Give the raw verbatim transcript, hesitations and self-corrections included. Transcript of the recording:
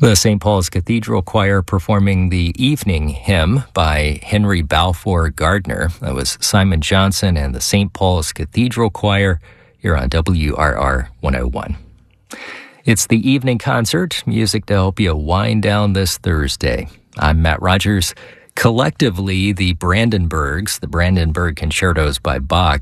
The Saint Paul's Cathedral Choir performing the evening hymn by Henry Balfour Gardner. That was Simon Johnson and the Saint Paul's Cathedral Choir here on W R R one oh one. It's the evening concert, music to help you wind down this Thursday. I'm Matt Rogers. Collectively, the Brandenburgs, the Brandenburg Concertos by Bach,